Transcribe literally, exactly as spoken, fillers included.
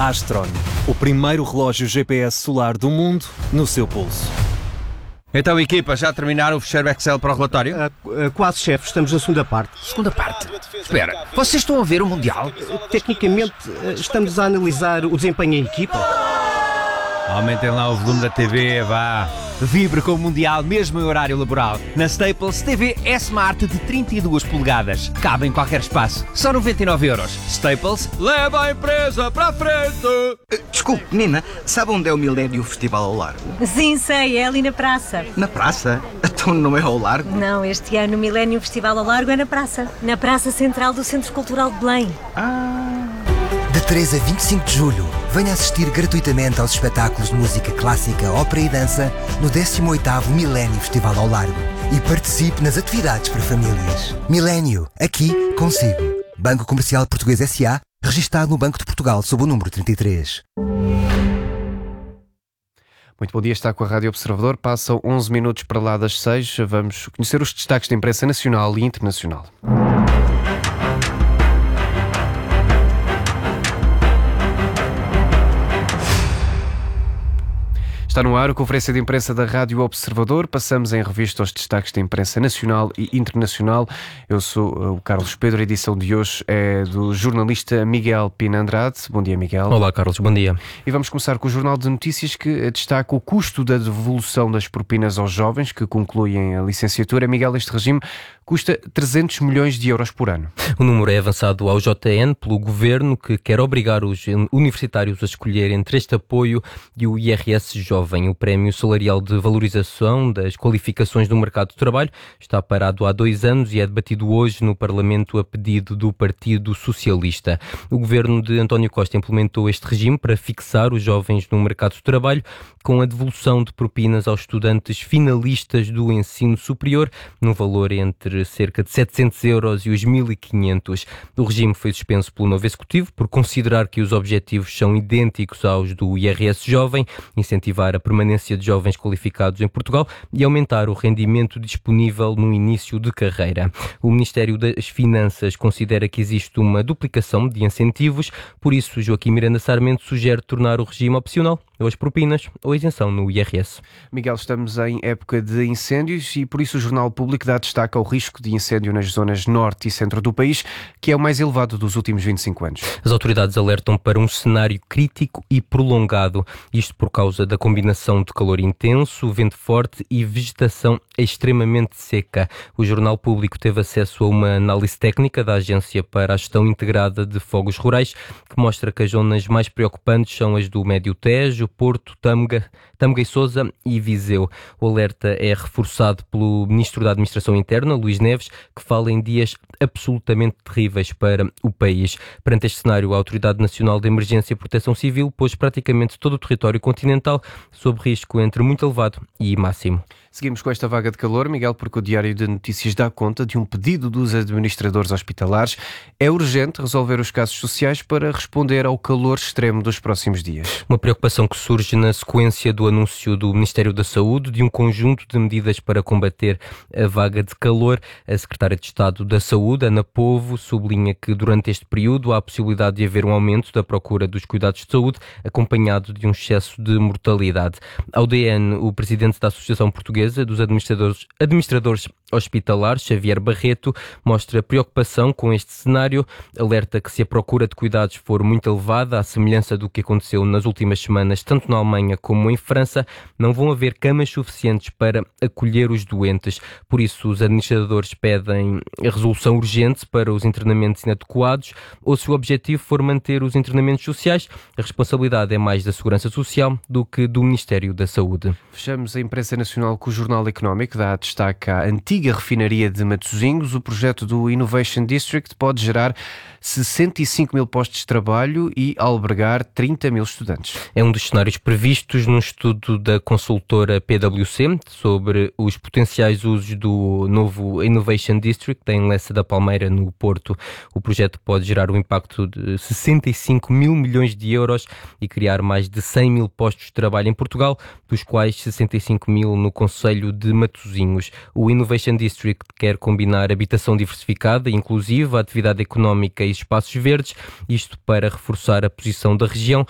Astron, o primeiro relógio G P S solar do mundo no seu pulso. Então, equipa, já terminaram o fecheiro Excel para o relatório? Uh, uh, quase, chefe. Estamos na segunda parte. Segunda parte? Espera, vocês estão a ver o Mundial? Uh, tecnicamente, uh, estamos a analisar o desempenho em equipa. Aumentem lá o volume da T V, vá. Vibre com o Mundial mesmo em horário laboral. Na Staples, T V S-Smart de trinta e duas polegadas. Cabe em qualquer espaço. Só noventa e nove euros. Staples, leva a empresa para a frente! Desculpe, menina, sabe onde é o Millennium Festival ao Largo? Sim, sei, é ali na praça. Na praça? Então não é ao Largo? Não, este ano o Millennium Festival ao Largo é na praça. Na praça central do Centro Cultural de Belém. Ah... De três a vinte e cinco de julho, venha assistir gratuitamente aos espetáculos de música clássica, ópera e dança no décimo oitavo Millennium Festival ao Largo e participe nas atividades para famílias. Millennium, aqui consigo. Banco Comercial Português S A, registado no Banco de Portugal sob o número trinta e três. Muito bom dia, está com a Rádio Observador. Passam onze minutos para lá das seis. Vamos conhecer os destaques da imprensa nacional e internacional. Está no ar a conferência de imprensa da Rádio Observador. Passamos em revista aos destaques da imprensa nacional e internacional. Eu sou o Carlos Pedro. A edição de hoje é do jornalista Miguel Pina Andrade. Bom dia, Miguel. Olá, Carlos. Bom dia. E vamos começar com o Jornal de Notícias, que destaca o custo da devolução das propinas aos jovens que concluem a licenciatura. Miguel, este regime custa trezentos milhões de euros por ano. O número é avançado ao J N pelo Governo, que quer obrigar os universitários a escolher entre este apoio e o I R S Jovem. O Prémio Salarial de Valorização das Qualificações do Mercado de Trabalho está parado há dois anos e é debatido hoje no Parlamento a pedido do Partido Socialista. O Governo de António Costa implementou este regime para fixar os jovens no mercado de trabalho, com a devolução de propinas aos estudantes finalistas do ensino superior, num valor entre cerca de setecentos euros e os mil e quinhentos. O regime foi suspenso pelo novo Executivo por considerar que os objetivos são idênticos aos do I R S Jovem, incentivar a permanência de jovens qualificados em Portugal e aumentar o rendimento disponível no início de carreira. O Ministério das Finanças considera que existe uma duplicação de incentivos, por isso Joaquim Miranda Sarmento sugere tornar o regime opcional, ou as propinas, ou a isenção no I R S. Miguel, estamos em época de incêndios e por isso o Jornal Público dá destaque ao risco de incêndio nas zonas norte e centro do país, que é o mais elevado dos últimos vinte e cinco anos. As autoridades alertam para um cenário crítico e prolongado, isto por causa da combinação de calor intenso, vento forte e vegetação extremamente seca. O Jornal Público teve acesso a uma análise técnica da Agência para a Gestão Integrada de Fogos Rurais, que mostra que as zonas mais preocupantes são as do Médio Tejo, Porto, Tâmega, Tâmega e Sousa e Viseu. O alerta é reforçado pelo Ministro da Administração Interna, Luís Neves, que fala em dias absolutamente terríveis para o país. Perante este cenário, a Autoridade Nacional de Emergência e Proteção Civil pôs praticamente todo o território continental sob risco entre muito elevado e máximo. Seguimos com esta vaga de calor, Miguel, porque o Diário de Notícias dá conta de um pedido dos administradores hospitalares. É urgente resolver os casos sociais para responder ao calor extremo dos próximos dias. Uma preocupação que surge na sequência do anúncio do Ministério da Saúde de um conjunto de medidas para combater a vaga de calor. A Secretária de Estado da Saúde, Ana Povo, sublinha que durante este período há a possibilidade de haver um aumento da procura dos cuidados de saúde, acompanhado de um excesso de mortalidade. Ao D N, o presidente da Associação Portuguesa dos Administradores, Administradores Hospitalares, Xavier Barreto, mostra preocupação com este cenário, alerta que se a procura de cuidados for muito elevada, à semelhança do que aconteceu nas últimas semanas, tanto na Alemanha como em França, não vão haver camas suficientes para acolher os doentes. Por isso, os administradores pedem a resolução urgente para os internamentos inadequados, ou se o objetivo for manter os internamentos sociais, a responsabilidade é mais da Segurança Social do que do Ministério da Saúde. Fechamos a imprensa nacional com o Jornal Económico, dá destaque à antiga refinaria de Matosinhos. O projeto do Innovation District pode gerar sessenta e cinco mil postos de trabalho e albergar trinta mil estudantes. É um dos cenários previstos num estudo da consultora P W C sobre os potenciais usos do novo Innovation District em Lessa da Palmeira, no Porto. O projeto pode gerar um impacto de sessenta e cinco mil milhões de euros e criar mais de cem mil postos de trabalho em Portugal, dos quais sessenta e cinco mil no concelho de Matosinhos. O Innovation District quer combinar habitação diversificada e inclusiva, atividade económica e espaços verdes, isto para reforçar a posição da região